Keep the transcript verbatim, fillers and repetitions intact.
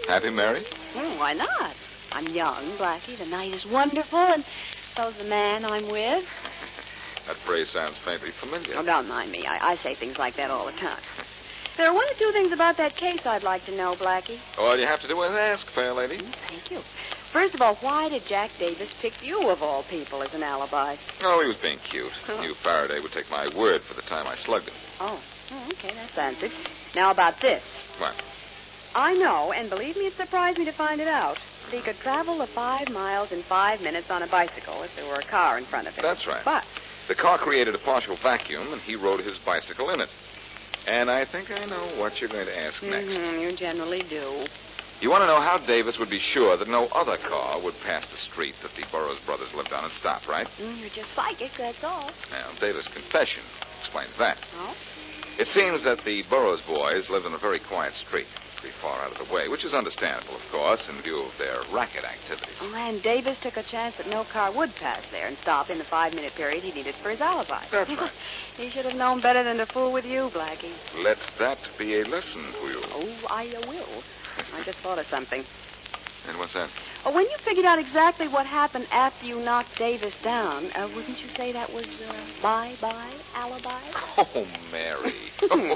Happy married? Oh, why not? I'm young, Blackie. The night is wonderful, and so's the man I'm with. That phrase sounds faintly familiar. Oh, don't mind me. I, I say things like that all the time. There are one or two things about that case I'd like to know, Blackie. All you have to do is ask, fair lady. Mm, thank you. First of all, why did Jack Davis pick you, of all people, as an alibi? Oh, he was being cute. Oh. Knew Faraday would take my word for the time I slugged him. Oh, oh okay, that's answered. Now about this. What? I know, and believe me, it surprised me to find it out, that he could travel the five miles in five minutes on a bicycle if there were a car in front of him. That's right. But the car created a partial vacuum, and he rode his bicycle in it. And I think I know what you're going to ask next. Mm-hmm, you generally do. You want to know how Davis would be sure that no other car would pass the street that the Burroughs brothers lived on and stop, right? Mm, you're just psychic, that's all. Now, Davis' confession explains that. Oh? It seems that the Burroughs boys lived on a very quiet street, pretty far out of the way, which is understandable, of course, in view of their racket activities. Oh, and Davis took a chance that no car would pass there and stop in the five-minute period he needed for his alibi. That's right. He should have known better than to fool with you, Blackie. Let that be a lesson to you. Oh, I uh, will. I just thought of something. And what's that? Oh, when you figured out exactly what happened after you knocked Davis down, uh, wouldn't you say that was uh, bye-bye alibi? Oh, Mary.